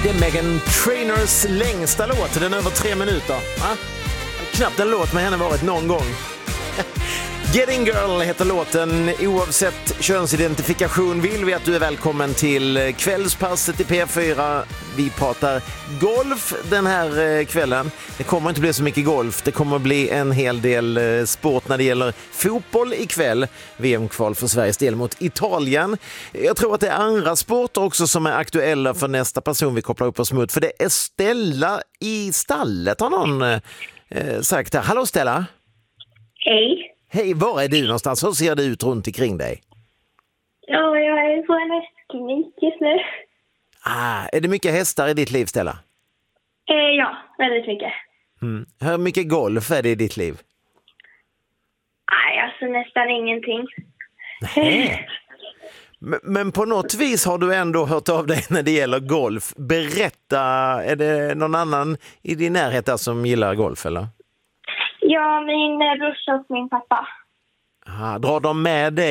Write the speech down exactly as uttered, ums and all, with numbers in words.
Det är Meghan Trainors längsta låt. Den är över tre minuter. Va? Knappt en låt med henne varit någon gång. Getting Girl heter låten. Oavsett könsidentifikation vill vi att du är välkommen till kvällspasset i P fyra. Vi pratar golf den här kvällen. Det kommer inte bli så mycket golf. Det kommer bli en hel del sport när det gäller fotboll ikväll. V M-kval för Sveriges del mot Italien. Jag tror att det är andra sporter också som är aktuella för nästa person vi kopplar upp oss mot. För det är Stella i stallet, har någon eh, sagt här. Hallå Stella! Hej! Hej, var är du någonstans? Hur ser det ut runt omkring dig? Ja, jag är på en hästklinik just nu. Ah, är det mycket hästar i ditt liv, Stella? Eh, ja, väldigt mycket. Mm. Hur mycket golf är det i ditt liv? Nej, alltså nästan ingenting. Nej. Men, men på något vis har du ändå hört av dig när det gäller golf. Berätta, är det någon annan i din närhet där som gillar golf, eller? Ja, min brorsa och min pappa. Ah, drar de med dig